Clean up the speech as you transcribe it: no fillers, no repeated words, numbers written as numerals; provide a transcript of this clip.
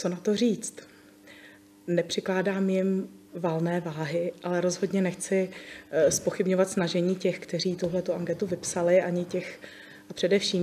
co na to říct. Nepřikládám jim valné váhy, ale rozhodně nechci zpochybňovat snažení těch, kteří tuhletu anketu vypsali, ani těch, a především